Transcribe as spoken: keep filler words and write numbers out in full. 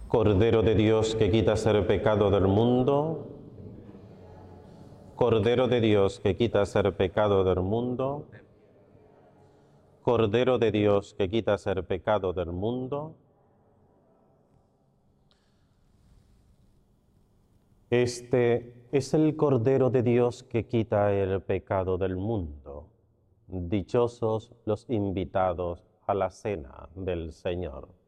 Cordero de Dios que quitas el pecado del mundo, Cordero de Dios que quitas el pecado del mundo, Cordero de Dios que quitas el pecado del mundo. Este es el Cordero de Dios que quita el pecado del mundo. Dichosos los invitados a la cena del Señor.